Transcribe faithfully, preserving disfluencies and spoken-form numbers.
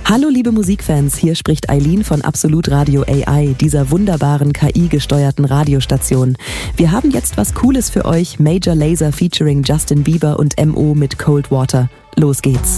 Hallo liebe Musikfans, hier spricht Eileen von Absolut Radio A I, dieser wunderbaren K I-gesteuerten Radiostation. Wir haben jetzt was Cooles für euch, Major Lazer featuring Justin Bieber und M O mit Cold Water. Los geht's.